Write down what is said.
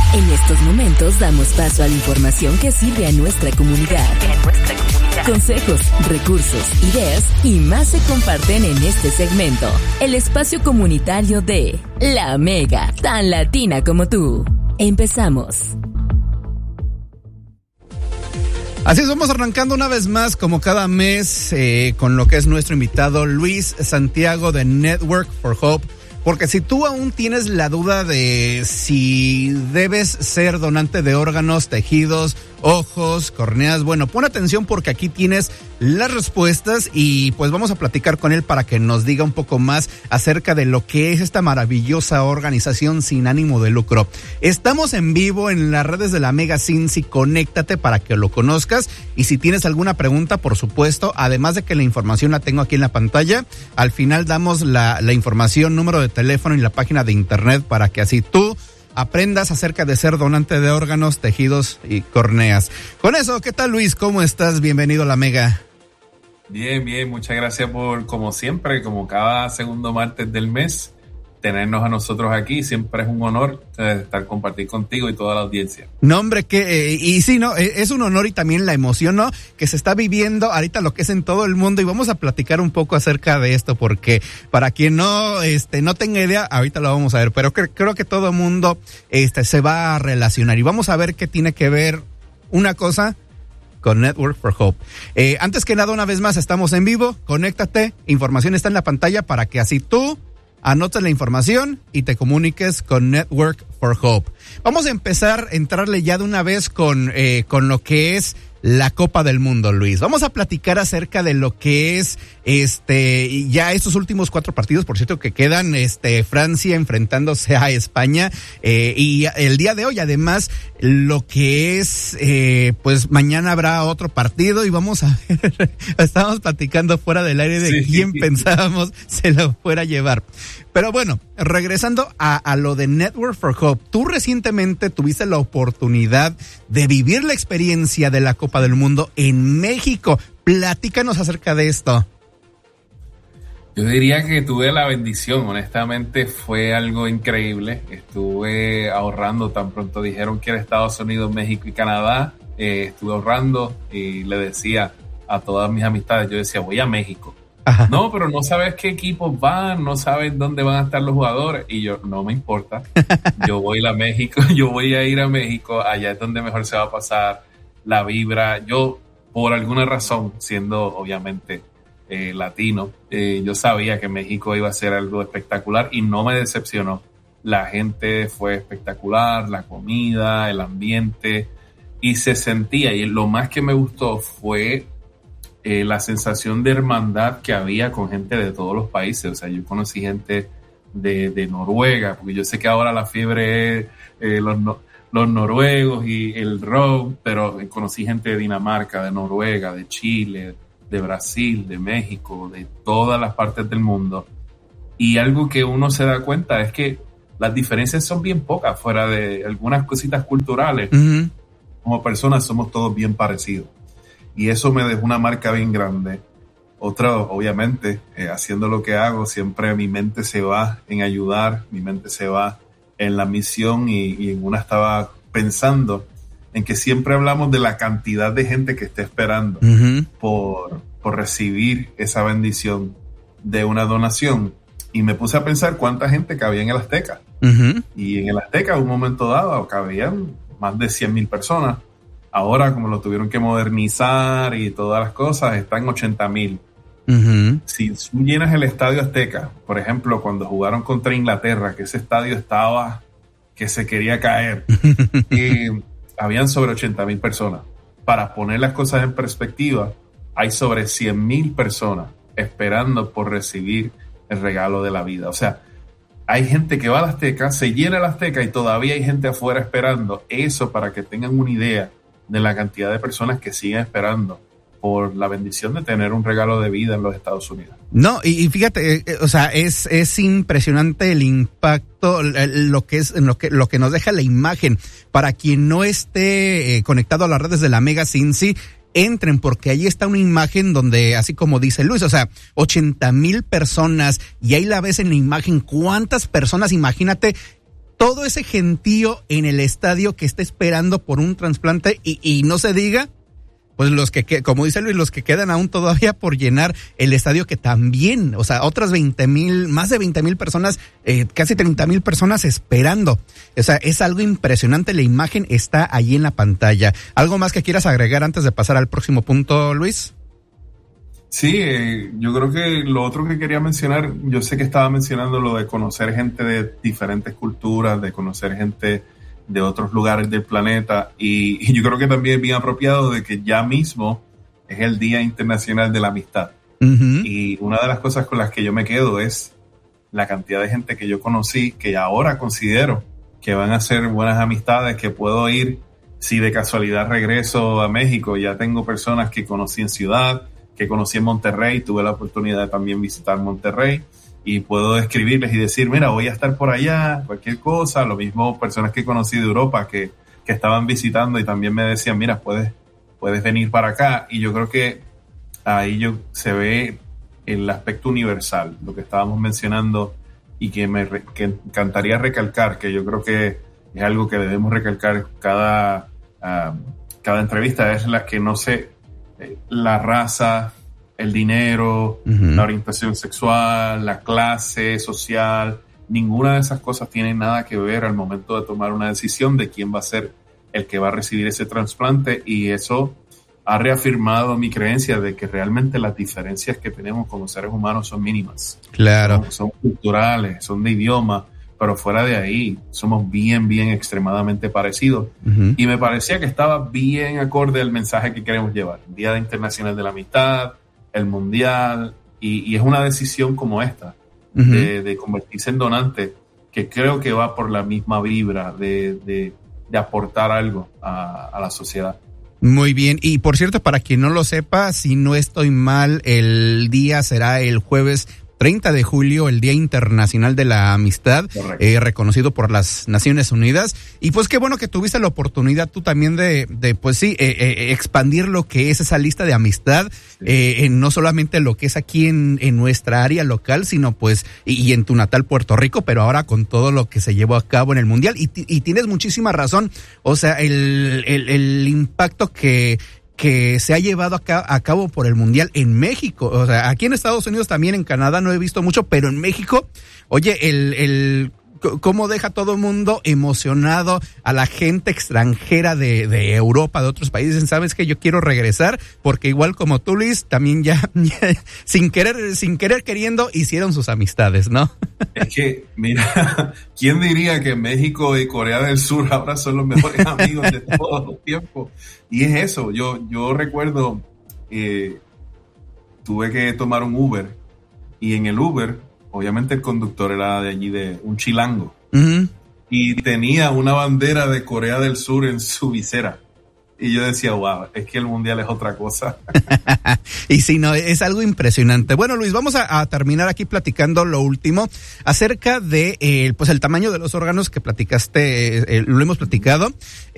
En estos momentos damos paso a la información que sirve a nuestra comunidad. Consejos, recursos, ideas y más se comparten en este segmento. El espacio comunitario de La Mega, tan latina como tú. Empezamos. Así es, vamos arrancando una vez más, como cada mes, con lo que es nuestro invitado Luis Santiago de Network for Hope. Porque si tú aún tienes la duda de si debes ser donante de órganos, tejidos, ojos, córneas, bueno, pon atención porque aquí tienes las respuestas y pues vamos a platicar con él para que nos diga un poco más acerca de lo que es esta maravillosa organización sin ánimo de lucro. Estamos en vivo en las redes de la Mega Cincy, conéctate para que lo conozcas y si tienes alguna pregunta, por supuesto, además de que la información la tengo aquí en la pantalla, al final damos la información, número de teléfono y la página de internet para que así tú aprendas acerca de ser donante de órganos, tejidos y córneas. Con eso, ¿qué tal, Luis? ¿Cómo estás? Bienvenido a la Mega. Bien, muchas gracias por, como siempre, como cada segundo martes del mes, tenernos a nosotros aquí. Siempre es un honor estar compartir contigo y toda la audiencia. No, hombre, y sí, no, es un honor y también la emoción, ¿no? Que se está viviendo ahorita lo que es en todo el mundo y vamos a platicar un poco acerca de esto porque para quien no tenga idea, ahorita lo vamos a ver, pero creo que todo el mundo se va a relacionar y vamos a ver qué tiene que ver una cosa con Network for Hope. Antes que nada, una vez más, estamos en vivo, conéctate, información está en la pantalla para que así tú anotes la información y te comuniques con Network for Hope. Vamos a empezar a entrarle ya de una vez con lo que es la Copa del Mundo, Luis. Vamos a platicar acerca de lo que es ya estos últimos 4 partidos, por cierto, que quedan Francia enfrentándose a España y el día de hoy, además, lo que es pues mañana habrá otro partido y vamos a ver, estábamos platicando fuera del aire de quién pensábamos se lo fuera a llevar. Pero bueno, regresando a lo de Network for Hope, tú recientemente tuviste la oportunidad de vivir la experiencia de la Copa del Mundo en México. Platícanos acerca de esto. Yo diría que tuve la bendición, honestamente fue algo increíble. Estuve ahorrando, tan pronto dijeron que era Estados Unidos, México y Canadá. Estuve ahorrando y le decía a todas mis amistades, yo decía, voy a México. Ajá. No, pero no sabes qué equipos van, no sabes dónde van a estar los jugadores. Y yo, no me importa, yo voy a México, yo voy a ir a México, allá es donde mejor se va a pasar la vibra. Yo, por alguna razón, siendo obviamente latino, yo sabía que México iba a ser algo espectacular y no me decepcionó. La gente fue espectacular, la comida, el ambiente, y se sentía, y lo más que me gustó fue la sensación de hermandad que había con gente de todos los países. O sea, yo conocí gente de Noruega, porque yo sé que ahora la fiebre es los noruegos y el rock, pero conocí gente de Dinamarca, de Noruega, de Chile, de Brasil, de México, de todas las partes del mundo. Y algo que uno se da cuenta es que las diferencias son bien pocas, fuera de algunas cositas culturales. Uh-huh. Como personas somos todos bien parecidos. Y eso me dejó una marca bien grande. Otra, obviamente, haciendo lo que hago, siempre mi mente se va en ayudar, mi mente se va en la misión y en una estaba pensando en que siempre hablamos de la cantidad de gente que está esperando uh-huh. por recibir esa bendición de una donación. Y me puse a pensar cuánta gente cabía en el Azteca. Uh-huh. Y en el Azteca, en un momento dado, cabían más de 100,000 personas. Ahora, como lo tuvieron que modernizar y todas las cosas, están 80,000. Uh-huh. Si tú llenas el Estadio Azteca, por ejemplo, cuando jugaron contra Inglaterra, que ese estadio estaba que se quería caer, habían sobre 80,000 personas. Para poner las cosas en perspectiva, hay sobre 100,000 personas esperando por recibir el regalo de la vida. O sea, hay gente que va al Azteca, se llena el Azteca y todavía hay gente afuera esperando. Eso para que tengan una idea de la cantidad de personas que siguen esperando por la bendición de tener un regalo de vida en los Estados Unidos. No, y fíjate, o sea, es impresionante el impacto, lo que nos deja la imagen. Para quien no esté conectado a las redes de la Mega Cincy, entren, porque ahí está una imagen donde, así como dice Luis, o sea, 80,000 personas, y ahí la ves en la imagen, cuántas personas, imagínate, todo ese gentío en el estadio que está esperando por un trasplante y no se diga, pues los que, como dice Luis, los que quedan aún todavía por llenar el estadio, que también, o sea, otras 20,000, más de 20,000 personas, casi 30,000 personas esperando. O sea, es algo impresionante, la imagen está allí en la pantalla. ¿Algo más que quieras agregar antes de pasar al próximo punto, Luis? Sí, yo creo que lo otro que quería mencionar, yo sé que estaba mencionando lo de conocer gente de diferentes culturas, de conocer gente de otros lugares del planeta, y yo creo que también es bien apropiado de que ya mismo es el Día Internacional de la Amistad. Uh-huh. Y una de las cosas con las que yo me quedo es la cantidad de gente que yo conocí, que ahora considero que van a ser buenas amistades, que puedo ir, si de casualidad regreso a México, ya tengo personas que conocí en Ciudad, que conocí en Monterrey, tuve la oportunidad de también visitar Monterrey, y puedo escribirles y decir, mira, voy a estar por allá, cualquier cosa. Lo mismo personas que conocí de Europa que estaban visitando y también me decían, mira, puedes venir para acá. Y yo creo que ahí se ve el aspecto universal, lo que estábamos mencionando, y que que encantaría recalcar, que yo creo que es algo que debemos recalcar cada entrevista, es la que no sé, la raza, el dinero, uh-huh, la orientación sexual, la clase social, ninguna de esas cosas tiene nada que ver al momento de tomar una decisión de quién va a ser el que va a recibir ese trasplante, y eso ha reafirmado mi creencia de que realmente las diferencias que tenemos como seres humanos son mínimas. Claro. Son culturales, son de idioma, pero fuera de ahí somos bien extremadamente parecidos. Uh-huh. Y me parecía que estaba bien acorde al mensaje que queremos llevar. Día Internacional de la Amistad, el Mundial, y es una decisión como esta, uh-huh, de convertirse en donante, que creo que va por la misma vibra de aportar algo a la sociedad. Muy bien, y por cierto, para quien no lo sepa, si no estoy mal, el día será el jueves 30 de julio, el Día Internacional de la Amistad, reconocido por las Naciones Unidas. Y pues qué bueno que tuviste la oportunidad tú también de pues sí, expandir lo que es esa lista de amistad, no solamente lo que es aquí en nuestra área local, sino pues, y en tu natal Puerto Rico, pero ahora con todo lo que se llevó a cabo en el Mundial. Y tienes muchísima razón, o sea, el impacto que se ha llevado a cabo por el Mundial en México. O sea, aquí en Estados Unidos, también en Canadá no he visto mucho, pero en México, oye, cómo deja todo el mundo emocionado a la gente extranjera de Europa, de otros países. ¿Sabes qué? Yo quiero regresar, porque igual como tú, Luis, también ya sin querer queriendo, hicieron sus amistades, ¿no? Es que, mira, ¿quién diría que México y Corea del Sur ahora son los mejores amigos de todos los tiempos? Y es eso, yo recuerdo, tuve que tomar un Uber, y en el Uber, obviamente el conductor era de allí, de un chilango, uh-huh, y tenía una bandera de Corea del Sur en su visera. Y yo decía, wow, es que el Mundial es otra cosa. Y sí, no, es algo impresionante. Bueno, Luis, vamos a terminar aquí platicando lo último acerca de pues el tamaño de los órganos que platicaste, lo hemos platicado.